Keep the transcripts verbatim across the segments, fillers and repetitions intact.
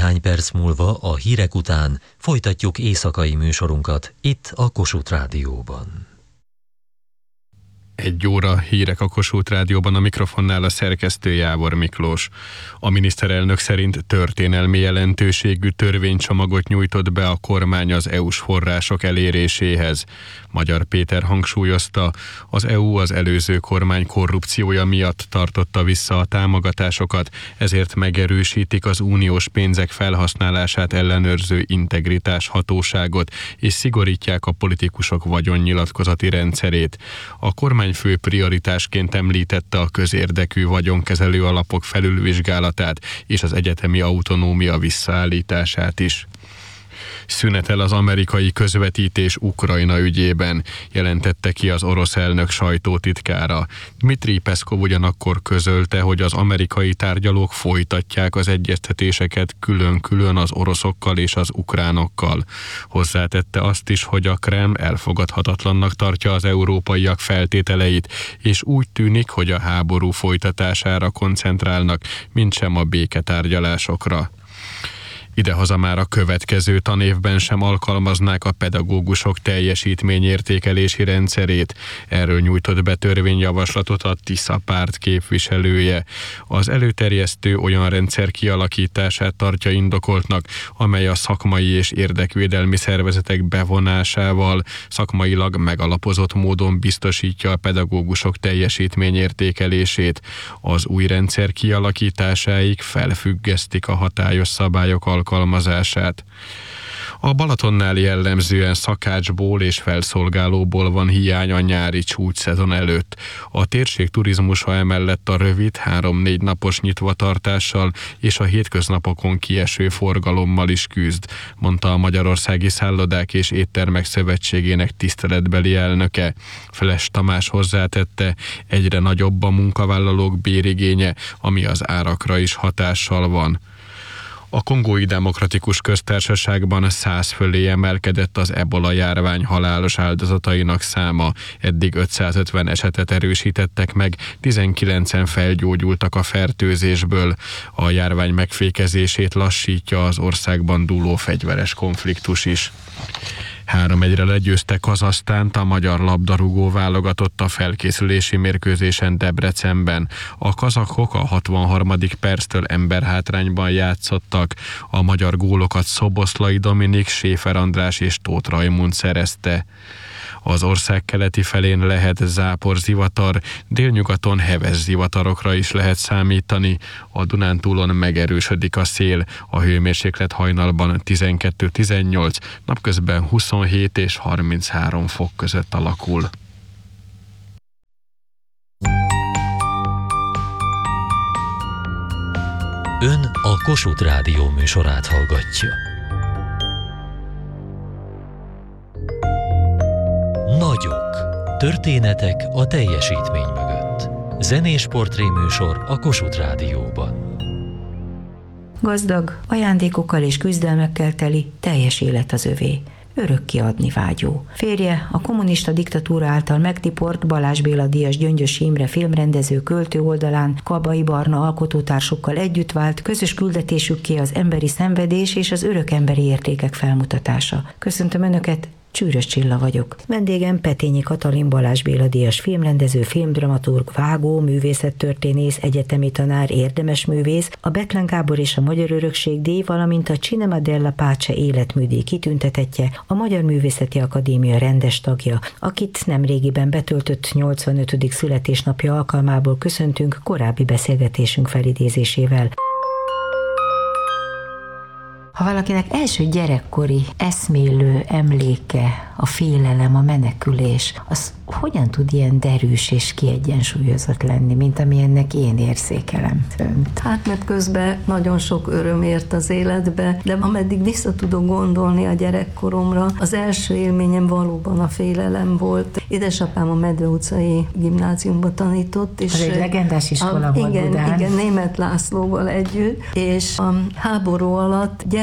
Néhány perc múlva a hírek után folytatjuk éjszakai műsorunkat itt a Kossuth Rádióban. Egy óra hírek a Kossuth Rádióban, a mikrofonnál a szerkesztő Jávor Miklós. A miniszterelnök szerint történelmi jelentőségű törvénycsomagot nyújtott be a kormány az é u-s források eléréséhez. Magyar Péter hangsúlyozta, az é u az előző kormány korrupciója miatt tartotta vissza a támogatásokat, ezért megerősítik az uniós pénzek felhasználását ellenőrző integritás hatóságot, és szigorítják a politikusok vagyonnyilatkozati rendszerét. A kormány fő prioritásként említette a közérdekű vagyonkezelő alapok felülvizsgálatát és az egyetemi autonómia visszaállítását is. Szünetel az amerikai közvetítés Ukrajna ügyében, jelentette ki az orosz elnök sajtótitkára. Dmitri Peszkov ugyanakkor közölte, hogy az amerikai tárgyalók folytatják az egyeztetéseket külön-külön az oroszokkal és az ukránokkal. Hozzátette azt is, hogy a Kreml elfogadhatatlannak tartja az európaiak feltételeit, és úgy tűnik, hogy a háború folytatására koncentrálnak, mintsem a béketárgyalásokra. Idehaza már a következő tanévben sem alkalmaznák a pedagógusok teljesítményértékelési rendszerét. Erről nyújtott be törvényjavaslatot a Tisza párt képviselője. Az előterjesztő olyan rendszer kialakítását tartja indokoltnak, amely a szakmai és érdekvédelmi szervezetek bevonásával szakmailag megalapozott módon biztosítja a pedagógusok teljesítményértékelését. Az új rendszer kialakításáig felfüggesztik a hatályos szabályok alkalmazását. alkalmazását. A Balatonnál jellemzően szakácsból és felszolgálóból van hiány a nyári csúcsszezon előtt. A térség turizmusa emellett a rövid, három-négy napos nyitvatartással és a hétköznapokon kieső forgalommal is küzd, mondta a Magyarországi Szállodák és Éttermek Szövetségének tiszteletbeli elnöke. Feles Tamás hozzátette, egyre nagyobb a munkavállalók bérigénye, ami az árakra is hatással van. A Kongói Demokratikus Köztársaságban száz fölé emelkedett az ebola járvány halálos áldozatainak száma. Eddig ötszázötven esetet erősítettek meg, tizenkilencen felgyógyultak a fertőzésből. A járvány megfékezését lassítja az országban dúló fegyveres konfliktus is. három egyre legyőzte Kazahsztánt a magyar labdarúgó válogatott a felkészülési mérkőzésen Debrecenben. A kazahok a hatvanharmadik perctől emberhátrányban játszottak. A magyar gólokat Szoboszlai Dominik, Séfer András és Tóth Rajmund szerezte. Az ország keleti felén lehet záporzivatar, délnyugaton heves zivatarokra is lehet számítani. A Dunántúlon megerősödik a szél, a hőmérséklet hajnalban tizenkettő-tizennyolc, napközben huszonhét és harminchárom fok között alakul. Ön a Kossuth Rádió műsorát hallgatja. Nagyok. Történetek a teljesítmény mögött. Zenés portréműsor a Kossuth Rádióban. Gazdag, ajándékokkal és küzdelmekkel teli, teljes élet az övé. Örökké adni vágyó. Férje, a kommunista diktatúra által megtiport Balázs Béla díjas Gyöngyös Imre filmrendező költő oldalán Kabai Barna alkotótársukkal együtt vált, közös küldetésükké az emberi szenvedés és az örök emberi értékek felmutatása. Köszöntöm Önöket, Csűrös Csilla vagyok. Vendégem Petényi Katalin Balázs Béla díjas filmrendező, filmdramaturg, vágó, művészettörténész, egyetemi tanár, érdemes művész, a Bethlen Gábor és a Magyar Örökség díj, valamint a Cinema della Pace életműdíj kitüntetettje, a Magyar Művészeti Akadémia rendes tagja, akit nemrégiben betöltött nyolcvanötödik születésnapja alkalmából köszöntünk korábbi beszélgetésünk felidézésével. Ha valakinek első gyerekkori eszmélő emléke a félelem, a menekülés, az hogyan tud ilyen derűs és kiegyensúlyozott lenni, mint amilyennek én érzékelem önt? Hát mert közben nagyon sok öröm ért az életbe, de ameddig vissza tudok gondolni a gyerekkoromra, az első élményem valóban a félelem volt. Édesapám a Medve utcai gimnáziumba tanított. És az egy legendás iskola a, volt igen, Budán. Igen, Németh Lászlóval együtt, és a háború alatt gyerek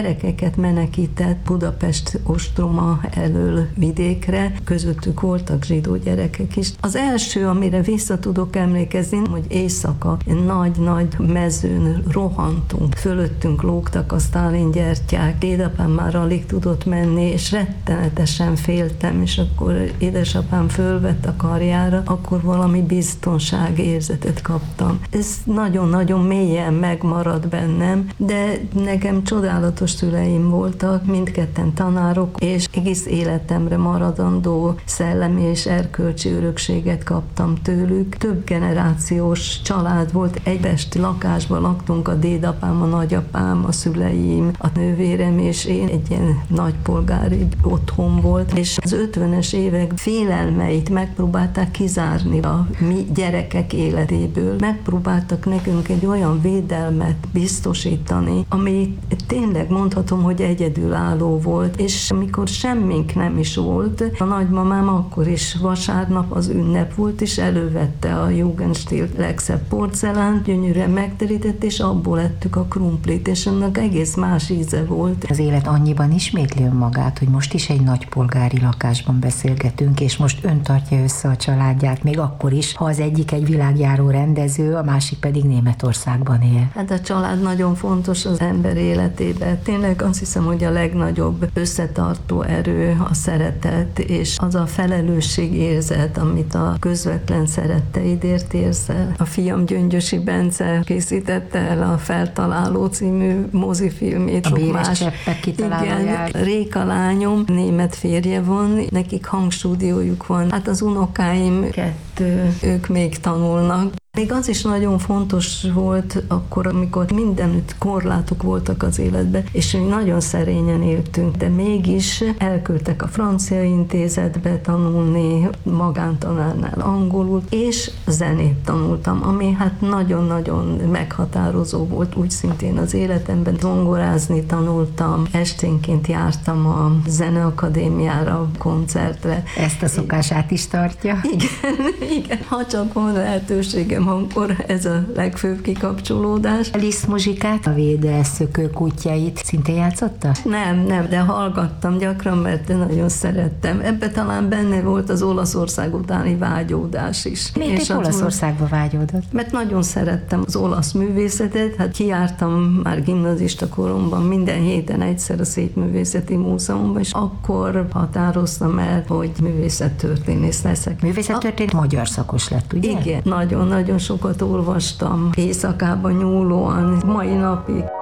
gyerekeket menekített Budapest ostroma elől vidékre, közöttük voltak zsidó gyerekek is. Az első, amire vissza tudok emlékezni, hogy éjszaka nagy-nagy mezőn rohantunk, fölöttünk lógtak a Sztálin gyertyák, dédapám már alig tudott menni, és rettenetesen féltem, és akkor édesapám fölvett a karjára, akkor valami biztonságérzetet kaptam. Ez nagyon-nagyon mélyen megmaradt bennem, de nekem csodálatos szüleim voltak, mindketten tanárok, és egész életemre maradandó szellemi és erkölcsi örökséget kaptam tőlük. Több generációs család volt, egy pesti lakásban laktunk, a dédapám, a nagyapám, a szüleim, a nővérem, és én egy ilyen nagypolgári otthon volt, és az ötvenes évek félelmeit megpróbálták kizárni a mi gyerekek életéből. Megpróbáltak nekünk egy olyan védelmet biztosítani, ami tényleg mondhatom, hogy egyedülálló volt, és amikor semmink nem is volt, a nagymamám akkor is vasárnap az ünnep volt, és elővette a Jugendstil legszebb porcelánt, gyönyörűen megterített, és abból ettük a krumplit, és annak egész más íze volt. Az élet annyiban ismétli önmagát, hogy most is egy nagypolgári lakásban beszélgetünk, és most ön tartja össze a családját, még akkor is, ha az egyik egy világjáró rendező, a másik pedig Németországban él. Hát a család nagyon fontos az ember életében. Tényleg azt hiszem, hogy a legnagyobb összetartó erő a szeretet, és az a felelősségérzet, amit a közvetlen szeretteidért érzel. A fiam Gyöngyösi Bence készítette el a Feltaláló című mozifilmét. A Béres cseppek kitalálójára. Igen, Réka lányom, német férje van, nekik hangstúdiójuk van. Hát az unokáim kettő, ők még tanulnak. Még az is nagyon fontos volt akkor, amikor mindenütt korlátok voltak az életben, és mi nagyon szerényen éltünk, de mégis elküldtek a francia intézetbe tanulni, magántanárnál angolul, és zenét tanultam, ami hát nagyon-nagyon meghatározó volt, úgy szintén az életemben. Zongorázni tanultam, esténként jártam a Zeneakadémiára, koncertre. Ezt a szokását is tartja? Igen, igen. Ha csak van lehetőségem, akkor ez a legfőbb kikapcsolódás. A Liszt muzsikát, a Véde szökők útjait szintén játszotta? Nem, nem, de hallgattam gyakran, mert nagyon szerettem. Ebben talán benne volt az Olaszország utáni vágyódás is. Miért épp Olaszországba vágyódott? Mert nagyon szerettem az olasz művészetet, hát kijártam már gimnazista koromban minden héten egyszer a Szépművészeti Múzeumban, és akkor határoztam el, hogy művészettörténész leszek. Művészettörténész magyar szakos lett, ugye? Igen, nagyon-nagyon sokat olvastam, éjszakában nyúlóan, mai napig.